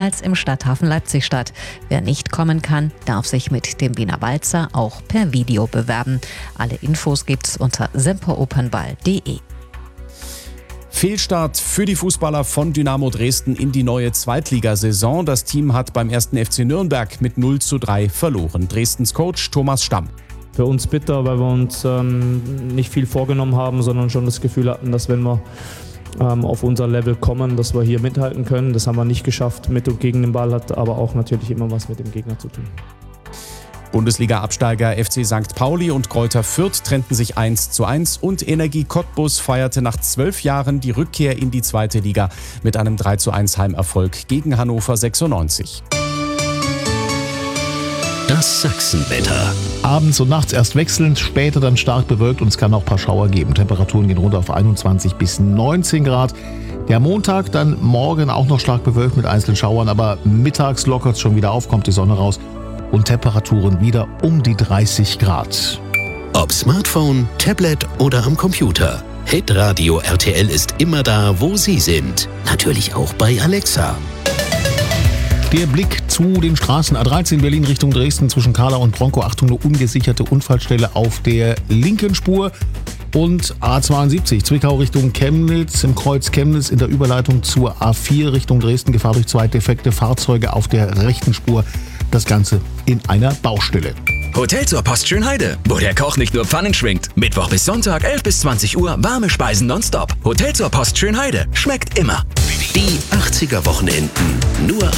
erstmals im Stadthafen Leipzig statt. Wer nicht kommen kann, darf sich mit dem Wiener Walzer auch per Video bewerben. Alle Infos gibt's unter semperopernball.de. Fehlstart für die Fußballer von Dynamo Dresden in die neue Zweitligasaison. Das Team hat beim 1. FC Nürnberg mit 0:3 verloren. Dresdens Coach Thomas Stamm. Für uns bitter, weil wir uns nicht viel vorgenommen haben, sondern schon das Gefühl hatten, dass wenn wir auf unser Level kommen, dass wir hier mithalten können. Das haben wir nicht geschafft. Mit und gegen den Ball hat aber auch natürlich immer was mit dem Gegner zu tun. Bundesliga-Absteiger FC St. Pauli und Greuther Fürth trennten sich 1:1 und Energie Cottbus feierte nach 12 Jahren die Rückkehr in die zweite Liga mit einem 3:1 Heimerfolg gegen Hannover 96. Das Sachsenwetter. Abends und nachts erst wechselnd, später dann stark bewölkt und es kann auch ein paar Schauer geben. Temperaturen gehen runter auf 21 bis 19 Grad. Der Montag dann morgen auch noch stark bewölkt mit einzelnen Schauern, aber mittags lockert es schon wieder auf, kommt die Sonne raus und Temperaturen wieder um die 30 Grad. Ob Smartphone, Tablet oder am Computer. Hitradio RTL ist immer da, wo Sie sind. Natürlich auch bei Alexa. Der Blick zu den Straßen A13 Berlin Richtung Dresden zwischen Kahla und Bronco. Achtung, eine ungesicherte Unfallstelle auf der linken Spur. Und A72 Zwickau Richtung Chemnitz, im Kreuz Chemnitz in der Überleitung zur A4 Richtung Dresden. Gefahr durch 2 defekte Fahrzeuge auf der rechten Spur. Das Ganze in einer Baustelle. Hotel zur Post Schönheide, wo der Koch nicht nur Pfannen schwingt. Mittwoch bis Sonntag 11 bis 20 Uhr warme Speisen nonstop. Hotel zur Post Schönheide, schmeckt immer. Die 80er Wochenenden nur